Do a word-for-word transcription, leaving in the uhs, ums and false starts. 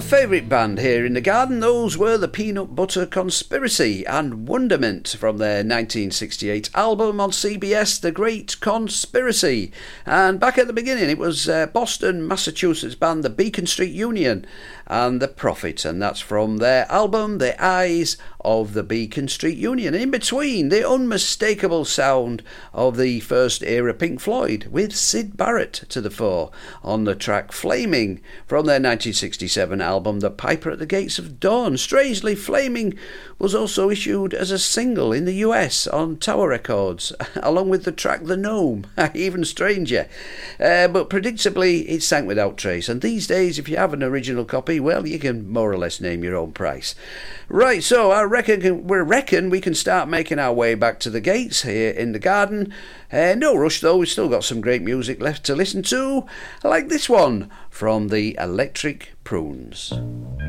A favourite band here in the garden, those were the Peanut Butter Conspiracy and Wonderment from their nineteen sixty-eight album on C B S, The Great Conspiracy. And back at the beginning it was uh, Boston, Massachusetts band the Beacon Street Union and The Prophet, and that's from their album The Eyes of the Beacon Street Union. In between, the unmistakable sound of the first era Pink Floyd with Syd Barrett to the fore on the track Flaming from their nineteen sixty-seven album The Piper at the Gates of Dawn. Strangely, Flaming was also issued as a single in the U S on Tower Records along with the track The Gnome. Even stranger. Uh, but predictably it sank without trace, and these days if you have an original copy, well, you can more or less name your own price. Right, so I reckon we reckon we can start making our way back to the gates here in the garden. Uh, no rush though, we've still got some great music left to listen to, like this one from the Electric Prunes.